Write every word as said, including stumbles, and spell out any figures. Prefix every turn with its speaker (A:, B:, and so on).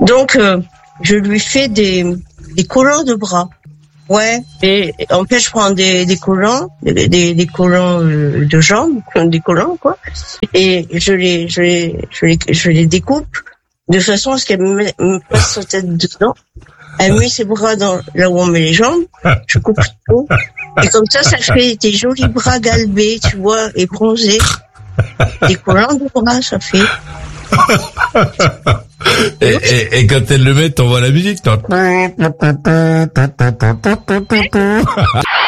A: Donc, euh, je lui fais des, des collants de bras. Ouais. Et en fait, je prends des, des collants, des, des, des collants euh, de jambes, des collants, quoi. Et je les, je les, je les, je les découpe de façon à ce qu'elle me, met- me passe sa tête dedans. Elle met ses bras dans, là où on met les jambes. Je coupe tout. Et comme ça, ça fait des jolis bras galbés, tu vois, et bronzés. Des collants de bras, ça fait.
B: Et, et, et quand elle le met, t'envoies la musique, toi.